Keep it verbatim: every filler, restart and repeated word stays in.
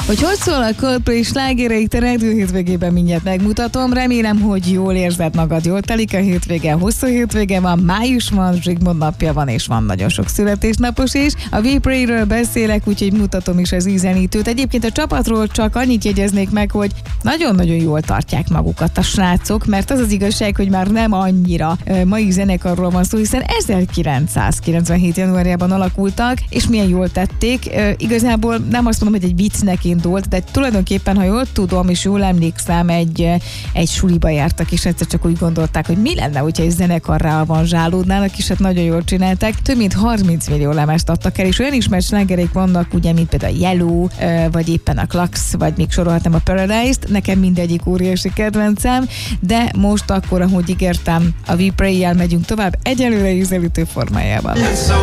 Hogy hogy szól a Coldplay slágerei terjedő hétvégében mindjárt megmutatom. Remélem, hogy jól érzed magad, jól telik a hétvége, hosszú hétvége van, május van, Zsigmond napja van, és van nagyon sok születésnapos is. A We Pray-ről beszélek, úgyhogy mutatom is az ízenítőt. Egyébként a csapatról csak annyit jegyeznék meg, hogy nagyon-nagyon jól tartják magukat a srácok, mert az az igazság, hogy már nem annyira uh, mai zenekarról van szó, hiszen ezerkilencszázkilencvenhét januárjában alakultak, és milyen jól tették. Uh, igazából nem azt mondom, hogy egy viccnek indult, de tulajdonképpen, ha jól tudom, és jól emlékszem, egy, egy suliba jártak, és egyszer csak úgy gondolták, hogy mi lenne, hogyha egy zenekarra avanzsálódnának, és hát nagyon jól csinálták. Több mint harminc millió lemezt adtak el, és olyan ismert slágerek vannak, ugye, mint például a Yellow, vagy éppen a Klax, vagy még sorolhatnám a Paradise-t. Nekem mindegyik óriási kedvencem, de most akkor, ahogy ígértem, a We Pray-jel megyünk tovább, egyelőre ízelítő formájában.